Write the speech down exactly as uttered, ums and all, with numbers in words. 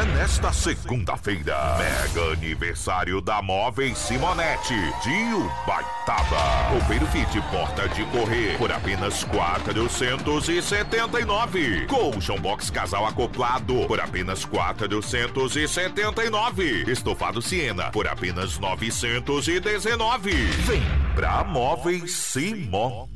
nesta segunda-feira, mega aniversário da Móveis Simonetti de Ubaitaba. Roupeiro Fit porta de correr por apenas quatrocentos e setenta e nove. Colchão box casal acoplado por apenas quatrocentos e setenta e nove. Estofado Siena por apenas novecentos e dezenove. Vem pra Móveis Simonetti.